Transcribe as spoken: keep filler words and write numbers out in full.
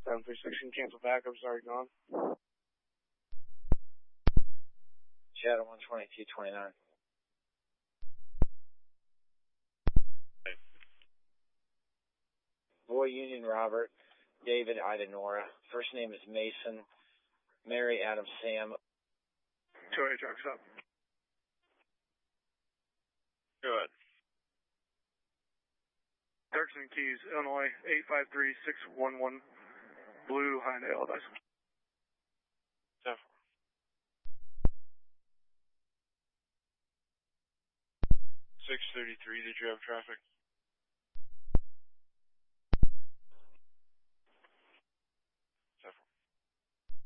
seven three sixteen, cancel backups, already gone. Shadow one twenty-two twenty-nine. Boy Union Robert, David Ida Nora. First name is Mason. Mary Adam Sam. two eight trucks up. Go ahead. Dirksen Keys, Illinois, eight five three six one one, Blue Hyundai Aldi's. six thirty-three, did you have traffic?